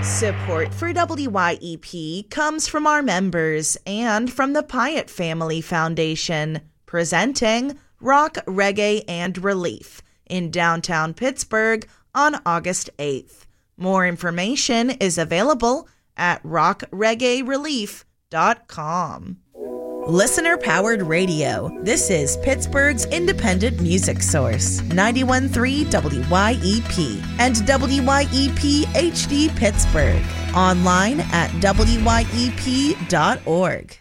Support for WYEP comes from our members and from the Pyatt Family Foundation, presenting Rock, Reggae, and Relief in downtown Pittsburgh on August 8th. More information is available at rockreggaerelief.com. Listener-powered radio. This is Pittsburgh's independent music source, 91.3 WYEP and WYEP HD Pittsburgh. Online at WYEP.org.